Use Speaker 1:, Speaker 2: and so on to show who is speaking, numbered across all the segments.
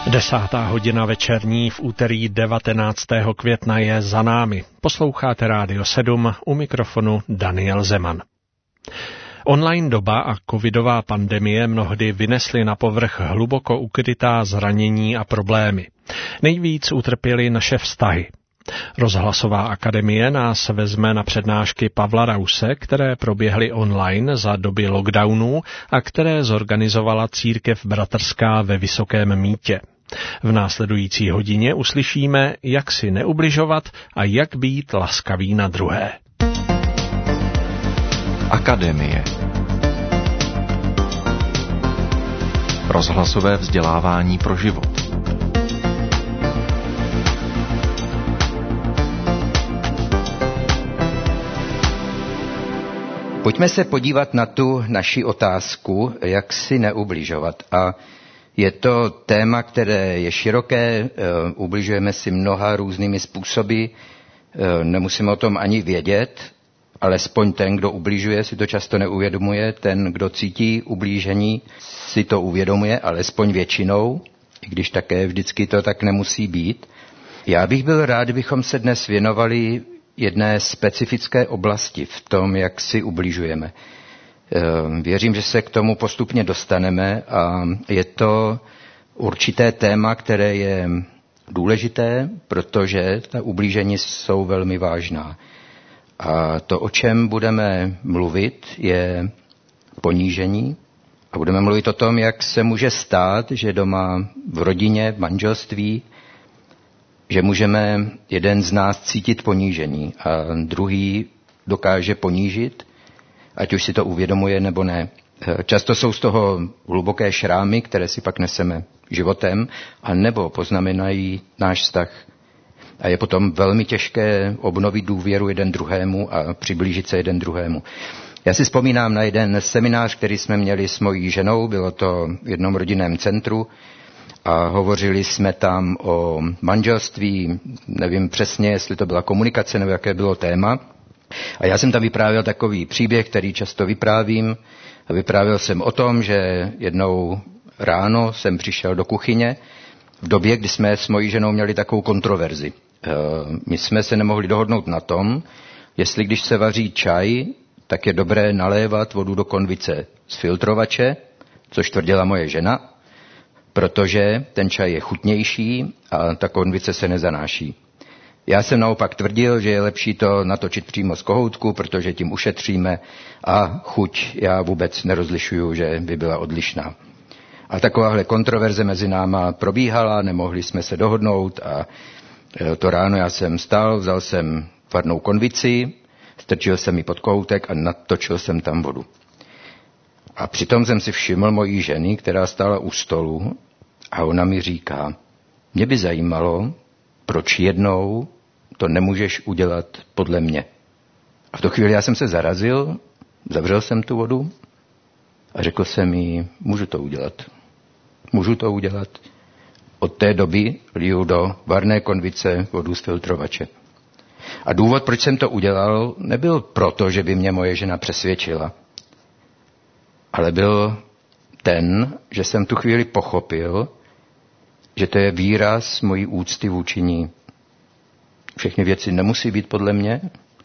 Speaker 1: 10:00 večerní v úterý 19. května je za námi. Posloucháte Rádio 7, u mikrofonu Daniel Zeman. Online doba a covidová pandemie mnohdy vynesly na povrch hluboko ukrytá zranění a problémy. Nejvíc utrpěly naše vztahy. Rozhlasová akademie nás vezme na přednášky Pavla Rause, které proběhly online za doby lockdownů a které zorganizovala Církev bratrská ve Vysokém Mýtě. V následující hodině uslyšíme, jak si neubližovat a jak být laskavý na druhé.
Speaker 2: Akademie. Rozhlasové vzdělávání pro život.
Speaker 3: Pojďme se podívat na tu naši otázku, jak si neubližovat. A je to téma, které je široké, ubližujeme si mnoha různými způsoby, nemusíme o tom ani vědět, alespoň ten, kdo ubližuje, si to často neuvědomuje, ten, kdo cítí ublížení, si to uvědomuje, alespoň většinou, i když také vždycky to tak nemusí být. Já bych byl rád, kdybychom se dnes věnovali jedné specifické oblasti v tom, jak si ubližujeme. Věřím, že se k tomu postupně dostaneme a je to určité téma, které je důležité, protože ta ublížení jsou velmi vážná. A to, o čem budeme mluvit, je ponížení. A budeme mluvit o tom, jak se může stát, že doma v rodině, v manželství, že můžeme jeden z nás cítit ponížení a druhý dokáže ponížit, ať už si to uvědomuje nebo ne. Často jsou z toho hluboké šrámy, které si pak neseme životem, a nebo poznamenají náš vztah. A je potom velmi těžké obnovit důvěru jeden druhému a přiblížit se jeden druhému. Já si vzpomínám na jeden seminář, který jsme měli s mojí ženou, bylo to v jednom rodinném centru, a hovořili jsme tam o manželství, nevím přesně, jestli to byla komunikace nebo jaké bylo téma. A já jsem tam vyprávěl takový příběh, který často vyprávím. A vyprávěl jsem o tom, že jednou ráno jsem přišel do kuchyně v době, kdy jsme s mojí ženou měli takovou kontroverzi. My jsme se nemohli dohodnout na tom, jestli když se vaří čaj, tak je dobré nalévat vodu do konvice z filtrovače, což tvrdila moje žena, protože ten čaj je chutnější a ta konvice se nezanáší. Já jsem naopak tvrdil, že je lepší to natočit přímo z kohoutku, protože tím ušetříme a chuť já vůbec nerozlišuju, že by byla odlišná. A takováhle kontroverze mezi náma probíhala, nemohli jsme se dohodnout a to ráno já jsem stál, vzal jsem varnou konvici, strčil jsem ji pod kohoutek a natočil jsem tam vodu. A přitom jsem si všiml mojí ženy, která stála u stolu, a ona mi říká, mě by zajímalo, proč jednou to nemůžeš udělat podle mě. A v tu chvíli já jsem se zarazil, zavřel jsem tu vodu a řekl jsem jí, můžu to udělat. Můžu to udělat. Od té doby liju do varné konvice vodu z filtrovače. A důvod, proč jsem to udělal, nebyl proto, že by mě moje žena přesvědčila, ale byl ten, že jsem tu chvíli pochopil, že to je výraz mojí úcty vůči ní. Všechny věci nemusí být podle mě,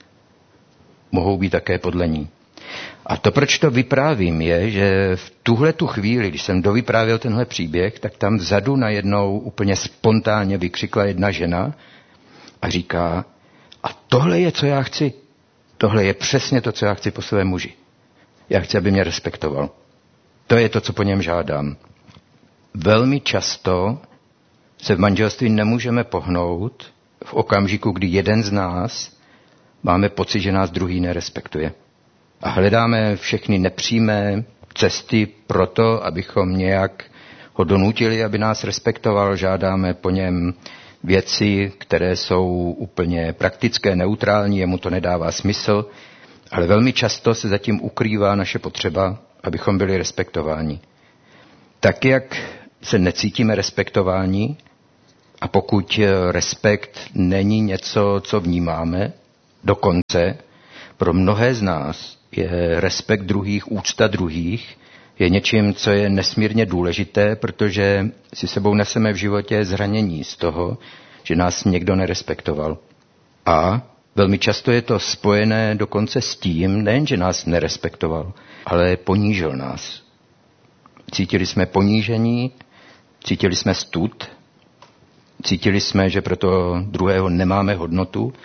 Speaker 3: mohou být také podle ní. A to, proč to vyprávím, je, že v tuhletu chvíli, když jsem dovyprávěl tenhle příběh, tak tam vzadu najednou úplně spontánně vykřikla jedna žena a říká, a tohle je, co já chci. Tohle je přesně to, co já chci po svém muži. Já chci, aby mě respektoval. To je to, co po něm žádám. Velmi často se v manželství nemůžeme pohnout v okamžiku, kdy jeden z nás máme pocit, že nás druhý nerespektuje. A hledáme všechny nepřímé cesty pro to, abychom nějak ho donutili, aby nás respektoval. Žádáme po něm věci, které jsou úplně praktické, neutrální, jemu to nedává smysl, ale velmi často se zatím ukrývá naše potřeba, abychom byli respektováni. Tak, jak se necítíme respektováni, a pokud respekt není něco, co vnímáme, dokonce pro mnohé z nás je respekt druhých, úcta druhých je něčím, co je nesmírně důležité, protože si sebou neseme v životě zranění z toho, že nás někdo nerespektoval. A velmi často je to spojené dokonce s tím, nejen, že nás nerespektoval, ale ponížil nás. Cítili jsme ponížení, cítili jsme stud, cítili jsme, že pro toho druhého nemáme hodnotu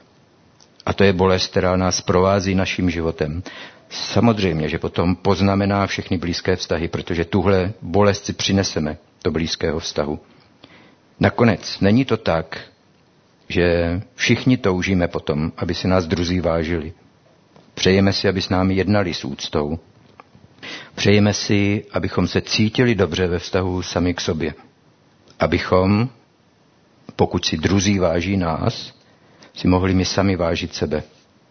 Speaker 3: a to je bolest, která nás provází naším životem. Samozřejmě, že potom poznamená všechny blízké vztahy, protože tuhle bolest si přineseme do blízkého vztahu. Nakonec není to tak, že všichni toužíme potom, aby si nás druzí vážili. Přejeme si, aby s námi jednali s úctou. Přejeme si, abychom se cítili dobře ve vztahu sami k sobě. Abychom, pokud si druzí váží nás, si mohli my sami vážit sebe.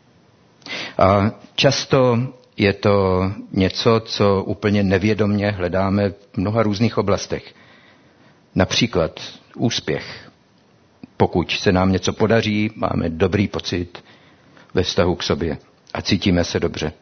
Speaker 3: A často je to něco, co úplně nevědomně hledáme v mnoha různých oblastech. Například úspěch. Pokud se nám něco podaří, máme dobrý pocit ve vztahu k sobě a cítíme se dobře.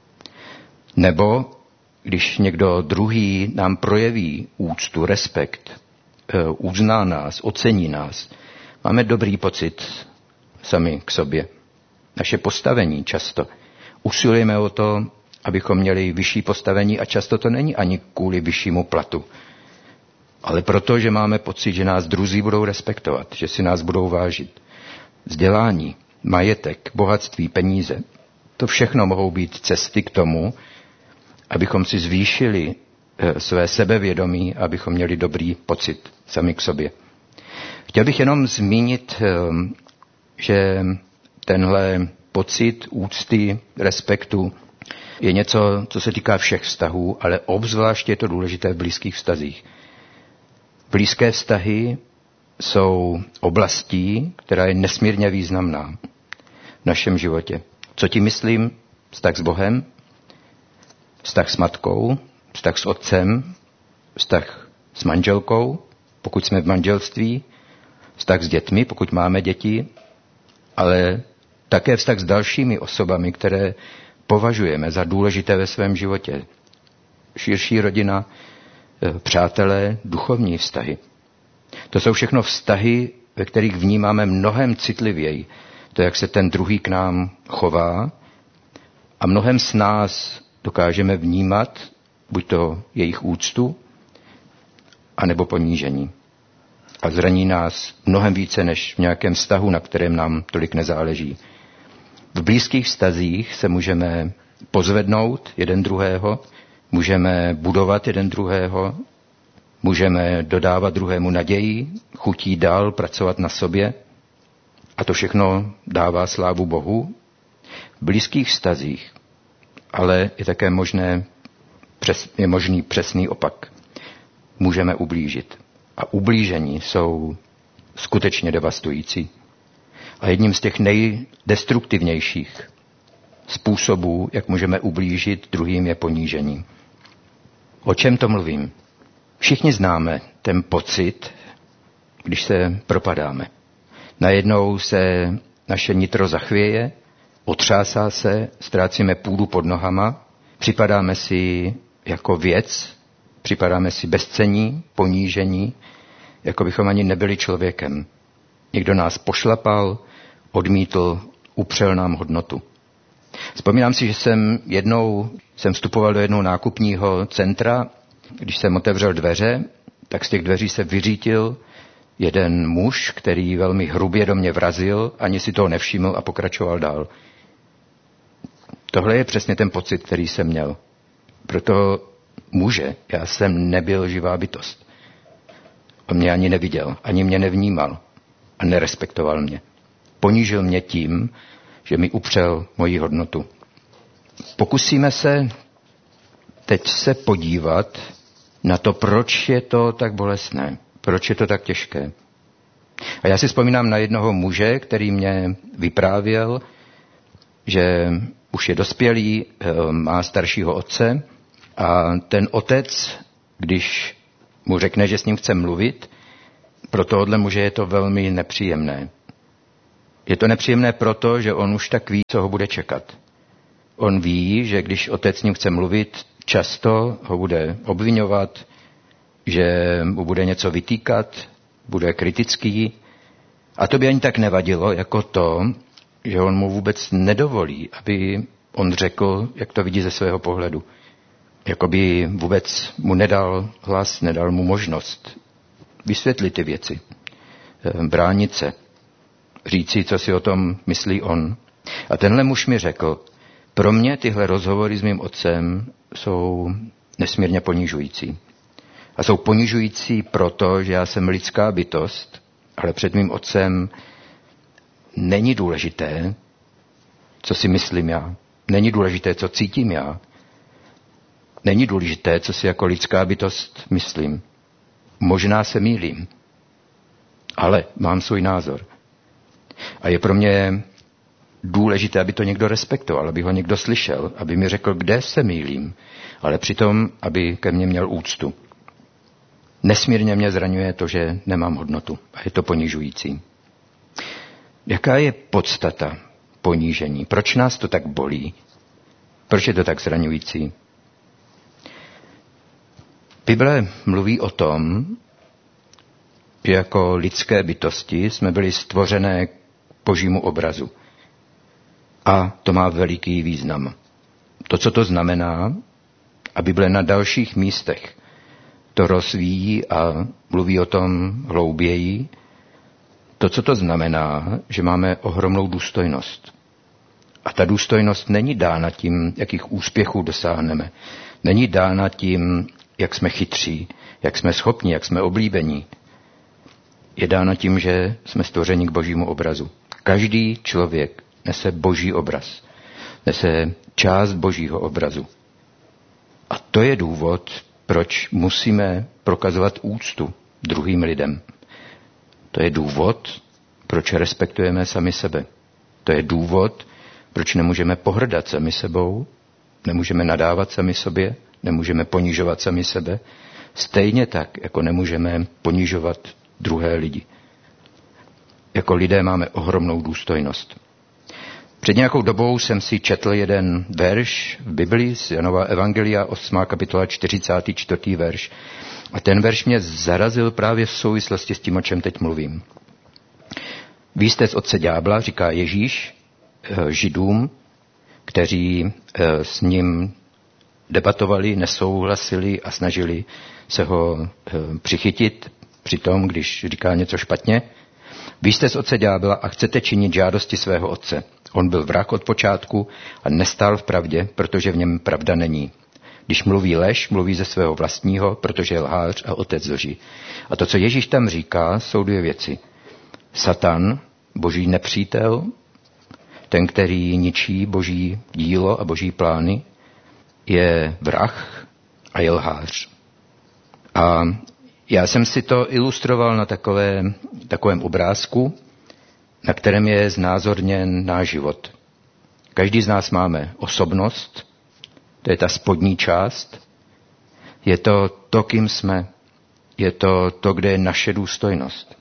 Speaker 3: Nebo když někdo druhý nám projeví úctu, respekt, uzná nás, ocení nás, máme dobrý pocit sami k sobě. Naše postavení často. Usilujeme o to, abychom měli vyšší postavení a často to není ani kvůli vyššímu platu. Ale proto, že máme pocit, že nás druzí budou respektovat, že si nás budou vážit. Vzdělání, majetek, bohatství, peníze. To všechno mohou být cesty k tomu, abychom si zvýšili své sebevědomí, abychom měli dobrý pocit sami k sobě. Chtěl bych jenom zmínit, že tenhle pocit úcty, respektu je něco, co se týká všech vztahů, ale obzvláště je to důležité v blízkých vztazích. Blízké vztahy jsou oblastí, která je nesmírně významná v našem životě. Co tím myslím? Vztah s Bohem, vztah s matkou, vztah s otcem, vztah s manželkou, pokud jsme v manželství, vztah s dětmi, pokud máme děti, ale také vztah s dalšími osobami, které považujeme za důležité ve svém životě. Širší rodina, přátelé, duchovní vztahy. To jsou všechno vztahy, ve kterých vnímáme mnohem citlivěji to, jak se ten druhý k nám chová a mnohem s nás dokážeme vnímat buď to jejich úctu, anebo ponížení. A zraní nás mnohem více než v nějakém vztahu, na kterém nám tolik nezáleží. V blízkých vztazích se můžeme pozvednout jeden druhého, můžeme budovat jeden druhého, můžeme dodávat druhému naději, chutí dál pracovat na sobě a to všechno dává slávu Bohu. V blízkých vztazích ale je také možný přesný opak. Můžeme ublížit. A ublížení jsou skutečně devastující. A jedním z těch nejdestruktivnějších způsobů, jak můžeme ublížit druhým, je ponížení. O čem to mluvím? Všichni známe ten pocit, když se propadáme. Najednou se naše nitro zachvěje, otřásá se, ztrácíme půdu pod nohama, připadáme si jako věc, připadáme si bezcenní, ponížení, jako bychom ani nebyli člověkem. Někdo nás pošlapal, odmítl, upřel nám hodnotu. Vzpomínám si, že jsem vstupoval do jednoho nákupního centra, když jsem otevřel dveře, tak z těch dveří se vyřítil jeden muž, který velmi hrubě do mě vrazil, ani si toho nevšiml a pokračoval dál. Tohle je přesně ten pocit, který jsem měl. Pro toho muže já jsem nebyl živá bytost. On mě ani neviděl, ani mě nevnímal a nerespektoval mě. Ponížil mě tím, že mi upřel moji hodnotu. Pokusíme se teď se podívat na to, proč je to tak bolestné, proč je to tak těžké. A já si vzpomínám na jednoho muže, který mě vyprávěl, že už je dospělý, má staršího otce a ten otec, když mu řekne, že s ním chce mluvit, pro tohohle muže je to velmi nepříjemné. Je to nepříjemné proto, že on už tak ví, co ho bude čekat. On ví, že když otec s ním chce mluvit, často ho bude obviňovat, že mu bude něco vytýkat, bude kritický. A to by ani tak nevadilo, jako to, že on mu vůbec nedovolí, aby on řekl, jak to vidí ze svého pohledu. Jakoby vůbec mu nedal hlas, nedal mu možnost vysvětlit ty věci, bránit se, říci, co si o tom myslí on. A tenhle muž mi řekl, pro mě tyhle rozhovory s mým otcem jsou nesmírně ponižující. A jsou ponižující proto, že já jsem lidská bytost, ale před mým otcem není důležité, co si myslím já. Není důležité, co cítím já. Není důležité, co si jako lidská bytost myslím. Možná se mýlím, ale mám svůj názor. A je pro mě důležité, aby to někdo respektoval, aby ho někdo slyšel, aby mi řekl, kde se mýlím, ale přitom, aby ke mně měl úctu. Nesmírně mě zraňuje to, že nemám hodnotu a je to ponižující. Jaká je podstata ponížení? Proč nás to tak bolí? Proč je to tak zraňující? Bible mluví o tom, že jako lidské bytosti jsme byli stvořené k Božímu obrazu. A to má veliký význam. To, co to znamená, a Bible na dalších místech to rozvíjí a mluví o tom hlouběji, to, co to znamená, že máme ohromnou důstojnost. A ta důstojnost není dána tím, jakých úspěchů dosáhneme. Není dána tím, jak jsme chytří, jak jsme schopní, jak jsme oblíbení. Je dána tím, že jsme stvořeni k Božímu obrazu. Každý člověk nese Boží obraz. Nese část Božího obrazu. A to je důvod, proč musíme prokazovat úctu druhým lidem. To je důvod, proč respektujeme sami sebe. To je důvod, proč nemůžeme pohrdat sami sebou, nemůžeme nadávat sami sobě, nemůžeme ponižovat sami sebe, stejně tak, jako nemůžeme ponižovat druhé lidi. Jako lidé máme ohromnou důstojnost. Před nějakou dobou jsem si četl jeden verš v Biblii z Janova Evangelia, 8. kapitola, 44. verš. A ten verš mě zarazil právě v souvislosti s tím, o čem teď mluvím. Vy jste z otce ďábla, říká Ježíš Židům, kteří s ním debatovali, nesouhlasili a snažili se ho přichytit při tom, když říká něco špatně. Vy jste z otce ďábla a chcete činit žádosti svého otce. On byl vrah od počátku a nestál v pravdě, protože v něm pravda není. Když mluví lež, mluví ze svého vlastního, protože je lhář a otec lži. A to, co Ježíš tam říká, jsou dvě věci. Satan, boží nepřítel, ten, který ničí boží dílo a boží plány, je vrah a je lhář. A já jsem si to ilustroval na takovém obrázku, na kterém je znázorněn náš život. Každý z nás máme osobnost, to je ta spodní část, je to, kým jsme, je to, kde je naše důstojnost,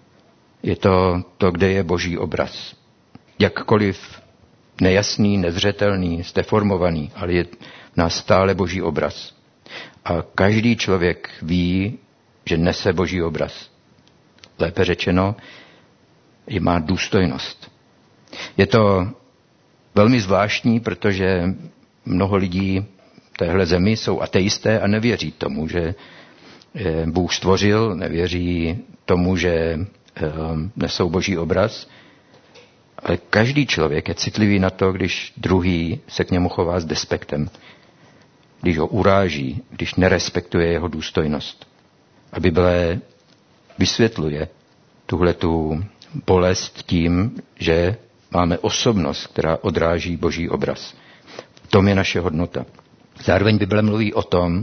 Speaker 3: je to, kde je Boží obraz. Jakkoliv nejasný, nezřetelný, zdeformovaný, ale je v nás stále Boží obraz. A každý člověk ví, že nese Boží obraz. Lépe řečeno, že má důstojnost. Je to velmi zvláštní, protože mnoho lidí v téhle zemi jsou ateisté a nevěří tomu, že Bůh stvořil, nevěří tomu, že nesou Boží obraz. Ale každý člověk je citlivý na to, když druhý se k němu chová s despektem, když ho uráží, když nerespektuje jeho důstojnost. A Bible vysvětluje tuhletu bolest tím, že máme osobnost, která odráží Boží obraz. V tom je naše hodnota. Zároveň Bible mluví o tom,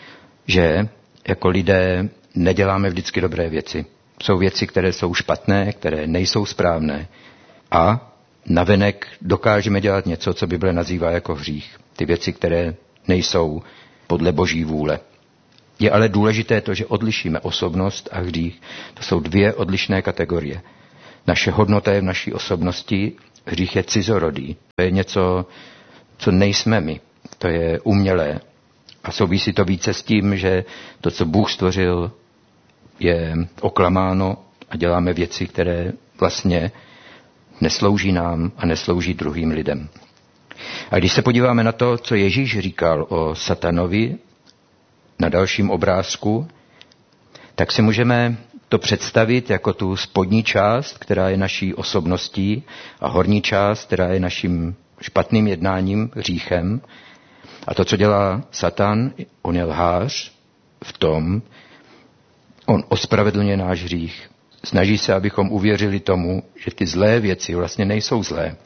Speaker 3: že jako lidé neděláme vždycky dobré věci. Jsou věci, které jsou špatné, které nejsou správné. A navenek dokážeme dělat něco, co Bible nazývá jako hřích. Ty věci, které nejsou podle Boží vůle. Je ale důležité to, že odlišíme osobnost a hřích. To jsou dvě odlišné kategorie. Naše hodnota je v naší osobnosti, hřích je cizorodý. To je něco, co nejsme my. To je umělé. A souvisí to více s tím, že to, co Bůh stvořil, je oklamáno a děláme věci, které vlastně neslouží nám a neslouží druhým lidem. A když se podíváme na to, co Ježíš říkal o satanovi na dalším obrázku, tak si můžeme to představit jako tu spodní část, která je naší osobností, a horní část, která je naším špatným jednáním, hříchem. A to, co dělá Satan, on je lhář v tom, on ospravedlňuje náš hřích. Snaží se, abychom uvěřili tomu, že ty zlé věci vlastně nejsou zlé.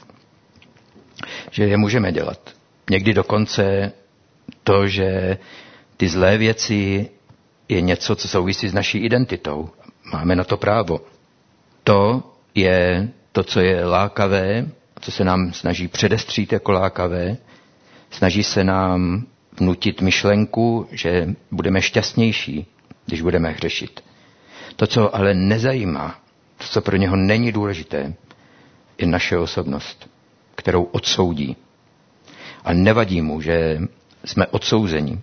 Speaker 3: Že je můžeme dělat. Někdy dokonce to, že ty zlé věci je něco, co souvisí s naší identitou. Máme na to právo. To je to, co je lákavé, co se nám snaží předestřít jako lákavé. Snaží se nám vnutit myšlenku, že budeme šťastnější, když budeme hřešit. To, co ale nezajímá, to, co pro něho není důležité, je naše osobnost, kterou odsoudí. A nevadí mu, že jsme odsouzeni.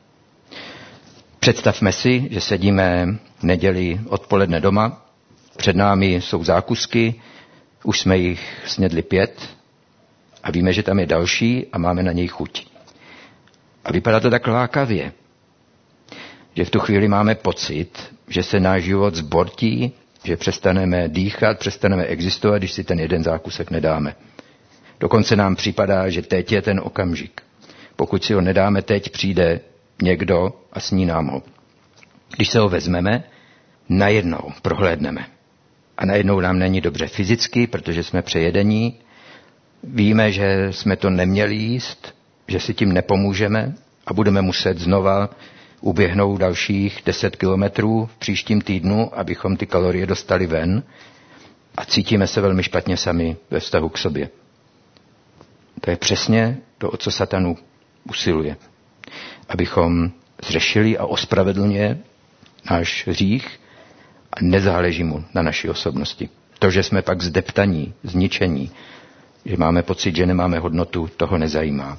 Speaker 3: Představme si, že sedíme neděli odpoledne doma, před námi jsou zákusky, už jsme jich snědli 5 a víme, že tam je další a máme na něj chuť. A vypadá to tak lákavě, že v tu chvíli máme pocit, že se náš život zbortí, že přestaneme dýchat, přestaneme existovat, když si ten jeden zákusek nedáme. Dokonce nám připadá, že teď je ten okamžik. Pokud si ho nedáme teď, přijde někdo a sní nám ho. Když se ho vezmeme, najednou prohlédneme. A najednou nám není dobře fyzicky, protože jsme přejedení. Víme, že jsme to neměli jíst, že si tím nepomůžeme a budeme muset znova uběhnout dalších 10 kilometrů v příštím týdnu, abychom ty kalorie dostali ven, a cítíme se velmi špatně sami ve vztahu k sobě. To je přesně to, o co Satanu usiluje. Abychom zřešili a ospravedlňuje náš hřích a nezáleží mu na naší osobnosti. To, že jsme pak zdeptaní, zničení, že máme pocit, že nemáme hodnotu, toho nezajímá.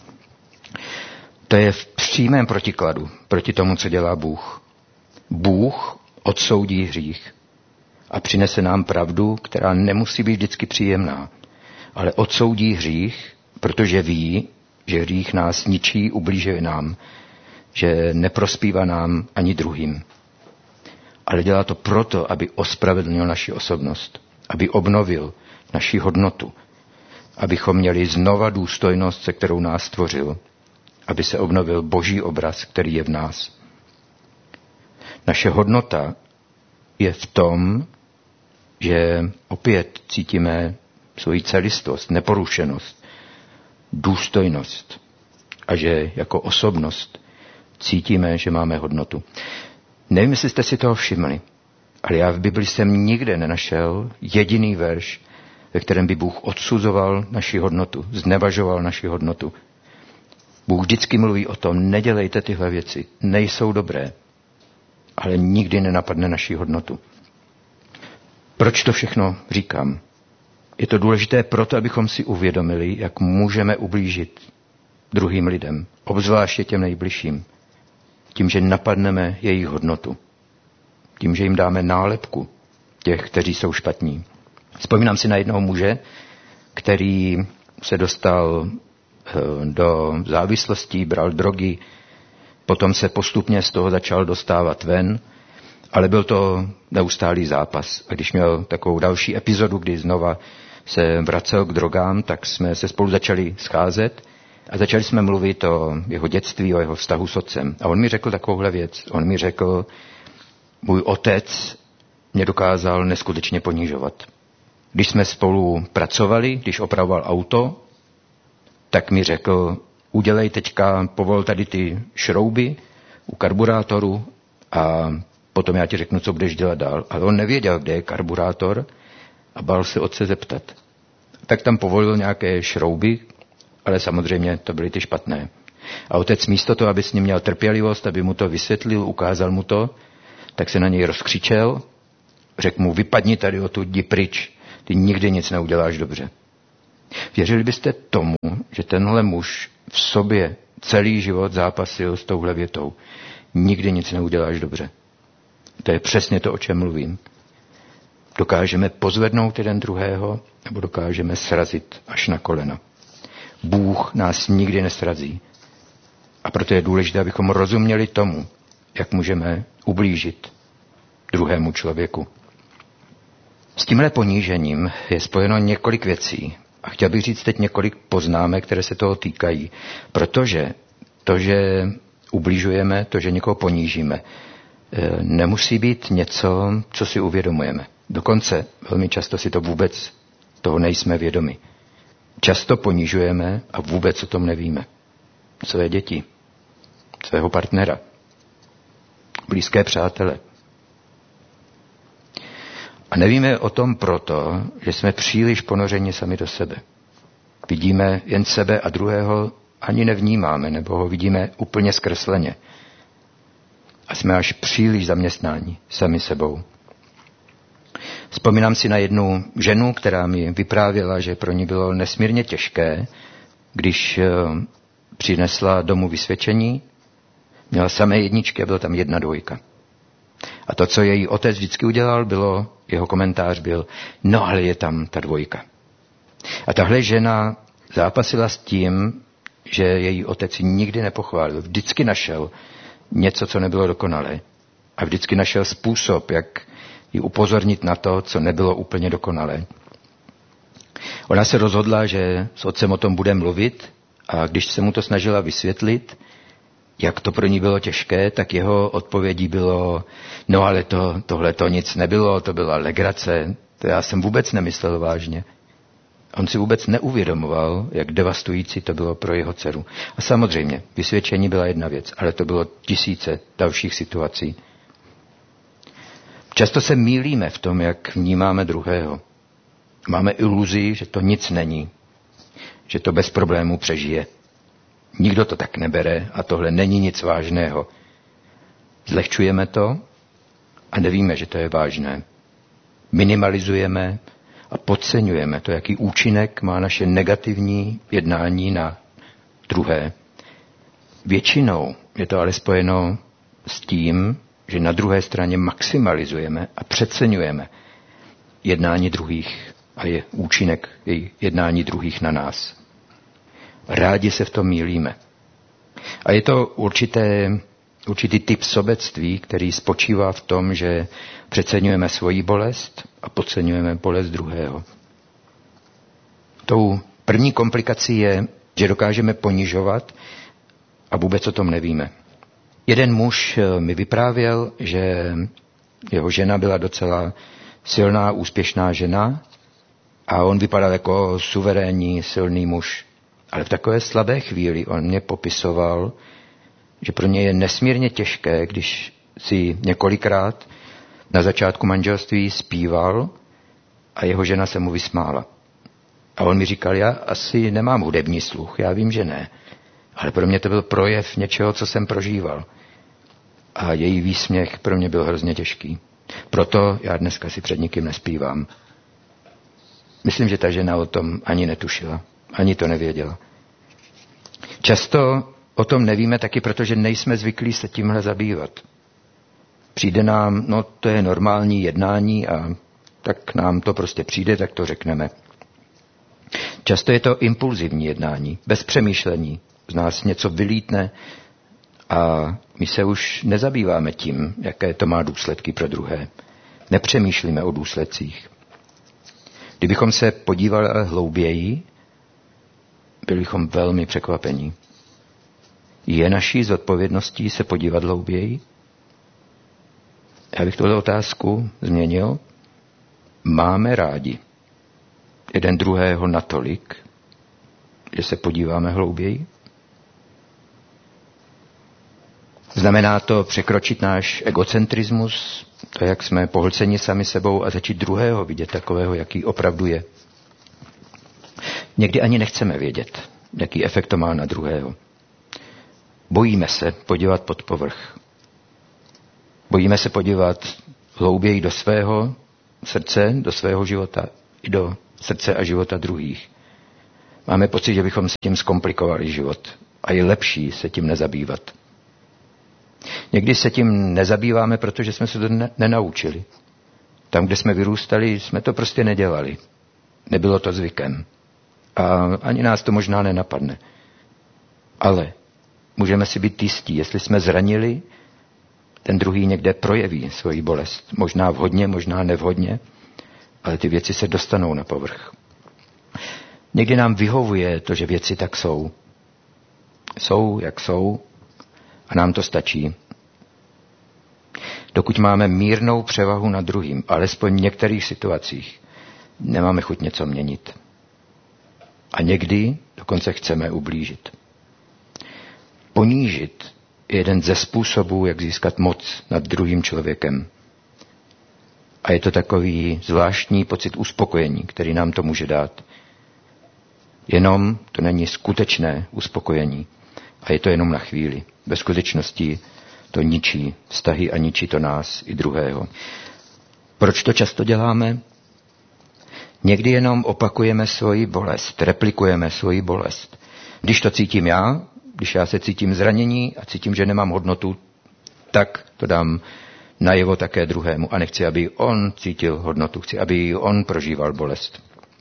Speaker 3: To je v přímém protikladu proti tomu, co dělá Bůh. Bůh odsoudí hřích a přinese nám pravdu, která nemusí být vždycky příjemná, ale odsoudí hřích, protože ví, že hřích nás ničí, ubližuje nám, že neprospívá nám ani druhým. Ale dělá to proto, aby ospravedlnil naši osobnost, aby obnovil naši hodnotu, abychom měli znova důstojnost, se kterou nás stvořil, aby se obnovil Boží obraz, který je v nás. Naše hodnota je v tom, že opět cítíme svoji celistvost, neporušenost, důstojnost a že jako osobnost cítíme, že máme hodnotu. Nevím, jestli jste si toho všimli, ale já v Bibli jsem nikde nenašel jediný verš, ve kterém by Bůh odsuzoval naši hodnotu, znevažoval naši hodnotu. Bůh vždycky mluví o tom, nedělejte tyhle věci, nejsou dobré, ale nikdy nenapadne naši hodnotu. Proč to všechno říkám? Je to důležité proto, abychom si uvědomili, jak můžeme ublížit druhým lidem, obzvláště těm nejbližším, tím, že napadneme jejich hodnotu, tím, že jim dáme nálepku těch, kteří jsou špatní. Vzpomínám si na jednoho muže, který se dostal do závislostí, bral drogy, potom se postupně z toho začal dostávat ven, ale byl to neustálý zápas. A když měl takovou další epizodu, kdy znova se vracel k drogám, tak jsme se spolu začali scházet a začali jsme mluvit o jeho dětství, o jeho vztahu s otcem. A on mi řekl takovouhle věc. On mi řekl, můj otec mě dokázal neskutečně ponižovat. Když jsme spolu pracovali, když opravoval auto, tak mi řekl, udělej teďka, povol tady ty šrouby u karburátoru a potom já ti řeknu, co budeš dělat dál. Ale on nevěděl, kde je karburátor a bál se otce zeptat. Tak tam povolil nějaké šrouby, ale samozřejmě to byly ty špatné. A otec místo toho, aby s ním měl trpělivost, aby mu to vysvětlil, ukázal mu to, tak se na něj rozkřičel, řekl mu, vypadni tady odtud, jdi pryč, ty nikdy nic neuděláš dobře. Věřili byste tomu, že tenhle muž v sobě celý život zápasil s touhle větou? Nikdy nic neuděláš dobře. To je přesně to, o čem mluvím. Dokážeme pozvednout jeden druhého, nebo dokážeme srazit až na kolena. Bůh nás nikdy nesrazí. A proto je důležité, abychom rozuměli tomu, jak můžeme ublížit druhému člověku. S tímhle ponížením je spojeno několik věcí. A chtěl bych říct teď několik poznámek, které se toho týkají. Protože to, že ubližujeme, to, že někoho ponížíme, nemusí být něco, co si uvědomujeme. Dokonce velmi často si to vůbec toho nejsme vědomi. Často ponižujeme a vůbec o tom nevíme. Své děti, svého partnera, blízké přátele. A nevíme o tom proto, že jsme příliš ponořeni sami do sebe. Vidíme jen sebe a druhého ani nevnímáme, nebo ho vidíme úplně zkresleně. A jsme až příliš zaměstnáni sami sebou. Vzpomínám si na jednu ženu, která mi vyprávěla, že pro ní bylo nesmírně těžké, když přinesla domů vysvědčení, měla samé jedničky a byla tam 1 2. A to, co její otec vždycky udělal, jeho komentář byl, no ale je tam ta 2. A tahle žena zápasila s tím, že její otec ji nikdy nepochválil. Vždycky našel něco, co nebylo dokonalé. A vždycky našel způsob, jak ji upozornit na to, co nebylo úplně dokonalé. Ona se rozhodla, že s otcem o tom bude mluvit a když se mu to snažila vysvětlit, jak to pro ní bylo těžké, tak jeho odpovědí bylo, no ale tohle to nic nebylo, to byla legrace, to já jsem vůbec nemyslel vážně. On si vůbec neuvědomoval, jak devastující to bylo pro jeho dceru. A samozřejmě, vysvědčení byla jedna věc, ale to bylo tisíce dalších situací. Často se mýlíme v tom, jak vnímáme druhého. Máme iluzi, že to nic není, že to bez problémů přežije. Nikdo to tak nebere a tohle není nic vážného. Zlehčujeme to a nevíme, že to je vážné. Minimalizujeme a podceňujeme to, jaký účinek má naše negativní jednání na druhé. Většinou je to ale spojeno s tím, že na druhé straně maximalizujeme a přeceňujeme jednání druhých a je účinek jednání druhých na nás. Rádi se v tom mýlíme. A je to určitý typ sobectví, který spočívá v tom, že přeceňujeme svoji bolest a podceňujeme bolest druhého. Tou první komplikací je, že dokážeme ponižovat a vůbec o tom nevíme. Jeden muž mi vyprávěl, že jeho žena byla docela silná, úspěšná žena a on vypadal jako suverénní, silný muž. Ale v takové slabé chvíli on mě popisoval, že pro ně je nesmírně těžké, když si několikrát na začátku manželství zpíval a jeho žena se mu vysmála. A on mi říkal, já asi nemám hudební sluch, já vím, že ne. Ale pro mě to byl projev něčeho, co jsem prožíval. A její výsměch pro mě byl hrozně těžký. Proto já dneska si před nikým nespívám. Myslím, že ta žena o tom ani netušila, ani to nevěděla. Často o tom nevíme taky, protože nejsme zvyklí se tímhle zabývat. Přijde nám, no to je normální jednání a tak nám to prostě přijde, tak to řekneme. Často je to impulzivní jednání, bez přemýšlení. Z nás něco vylítne a my se už nezabýváme tím, jaké to má důsledky pro druhé. Nepřemýšlíme o důsledcích. Kdybychom se podívali hlouběji, byli bychom velmi překvapení. Je naší zodpovědností se podívat hlouběji? Já bych tuhle otázku změnil. Máme rádi jeden druhého natolik, že se podíváme hlouběji? Znamená to překročit náš egocentrismus, to, jak jsme pohlceni sami sebou a začít druhého vidět takového, jaký opravdu je. Někdy ani nechceme vědět, jaký efekt to má na druhého. Bojíme se podívat pod povrch. Bojíme se podívat hlouběji do svého srdce, do svého života i do srdce a života druhých. Máme pocit, že bychom si tím zkomplikovali život a je lepší se tím nezabývat. Někdy se tím nezabýváme, protože jsme se to nenaučili. Tam, kde jsme vyrůstali, jsme to prostě nedělali. Nebylo to zvykem. A ani nás to možná nenapadne. Ale můžeme si být jistí, jestli jsme zranili, ten druhý někde projeví svoji bolest. Možná vhodně, možná nevhodně, ale ty věci se dostanou na povrch. Někdy nám vyhovuje to, že věci tak jsou. Jsou, jak jsou, a nám to stačí. Dokud máme mírnou převahu nad druhým, alespoň v některých situacích, nemáme chuť něco měnit. A někdy dokonce chceme ublížit. Ponížit je jeden ze způsobů, jak získat moc nad druhým člověkem. A je to takový zvláštní pocit uspokojení, který nám to může dát. Jenom to není skutečné uspokojení. A je to jenom na chvíli. Ve skutečnosti to ničí vztahy a ničí to nás i druhého. Proč to často děláme? Někdy jenom opakujeme svoji bolest, replikujeme svoji bolest. Když to cítím já, když já se cítím zranění a cítím, že nemám hodnotu, tak to dám najevo také druhému. A nechci, aby on cítil hodnotu, chci, aby on prožíval bolest.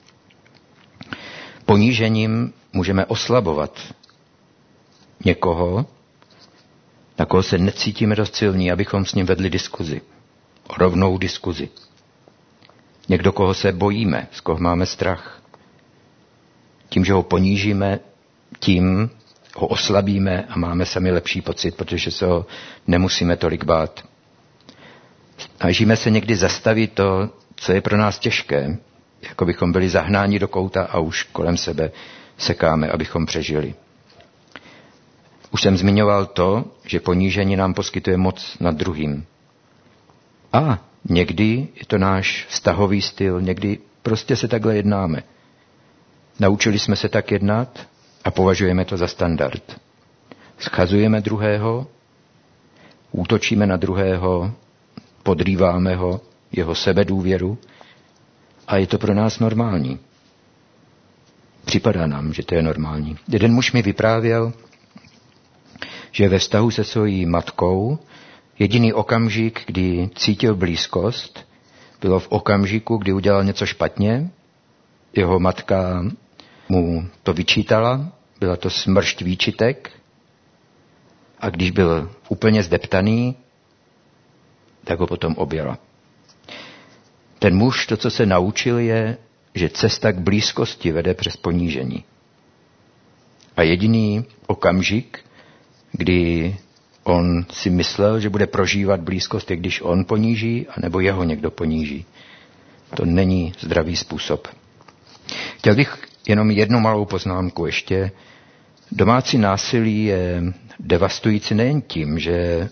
Speaker 3: Ponížením můžeme oslabovat někoho, na koho se necítíme dost silní, abychom s ním vedli diskuzi. Rovnou diskuzi. Někdo, koho se bojíme, z koho máme strach. Tím, že ho ponížíme, tím ho oslabíme a máme sami lepší pocit, protože se ho nemusíme tolik bát. Snažíme se někdy zastavit to, co je pro nás těžké, jako bychom byli zahnáni do kouta a už kolem sebe sekáme, abychom přežili. Už jsem zmiňoval to, že ponížení nám poskytuje moc nad druhým. A někdy je to náš vztahový styl, někdy prostě se takhle jednáme. Naučili jsme se tak jednat a považujeme to za standard. Schazujeme druhého, útočíme na druhého, podrýváme ho, jeho sebedůvěru a je to pro nás normální. Připadá nám, že to je normální. Jeden muž mi vyprávěl, že ve vztahu se svojí matkou jediný okamžik, kdy cítil blízkost, bylo v okamžiku, kdy udělal něco špatně. Jeho matka mu to vyčítala, byla to smršť výčitek a když byl úplně zdeptaný, tak ho potom objela. Ten muž, to, co se naučil, je, že cesta k blízkosti vede přes ponížení. A jediný okamžik, kdy on si myslel, že bude prožívat blízkost, je když on poníží, anebo jeho někdo poníží. To není zdravý způsob. Chtěl bych jenom jednu malou poznámku ještě. Domácí násilí je devastující nejen tím, že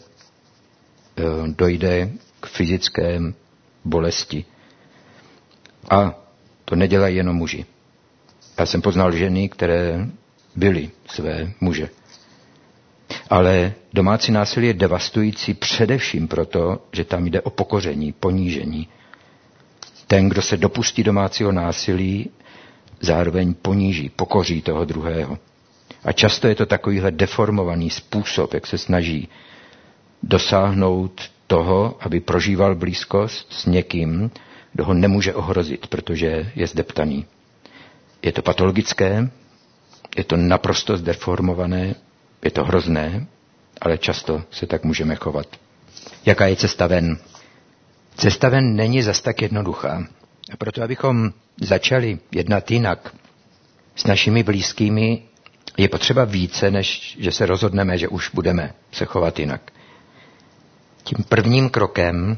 Speaker 3: dojde k fyzické bolesti. A to nedělají jenom muži. Já jsem poznal ženy, které byly své muže. Ale domácí násilí je devastující především proto, že tam jde o pokoření, ponížení. Ten, kdo se dopustí domácího násilí, zároveň poníží, pokoří toho druhého. A často je to takovýhle deformovaný způsob, jak se snaží dosáhnout toho, aby prožíval blízkost s někým, kdo ho nemůže ohrozit, protože je zdeptaný. Je to patologické, je to naprosto zdeformované, je to hrozné, ale často se tak můžeme chovat. Jaká je cesta ven? Cesta ven není zas tak jednoduchá. A proto, abychom začali jednat jinak s našimi blízkými, je potřeba více, než že se rozhodneme, že už budeme se chovat jinak. Tím prvním krokem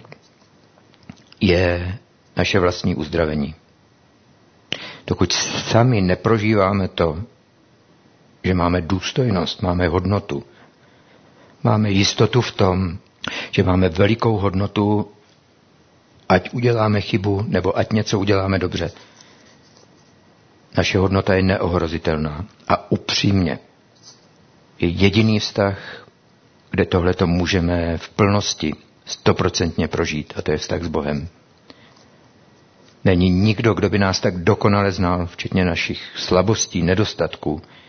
Speaker 3: je naše vlastní uzdravení. Dokud sami neprožíváme to, že máme důstojnost, máme hodnotu, máme jistotu v tom, že máme velikou hodnotu, ať uděláme chybu, nebo ať něco uděláme dobře. Naše hodnota je neohrozitelná a upřímně je jediný vztah, kde tohleto můžeme v plnosti 100% prožít, a to je vztah s Bohem. Není nikdo, kdo by nás tak dokonale znal, včetně našich slabostí, nedostatků,